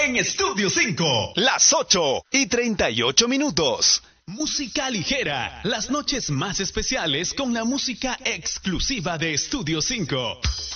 en Estudio 5. Las 8:38. Música ligera, las noches más especiales con la música exclusiva de Estudio 5.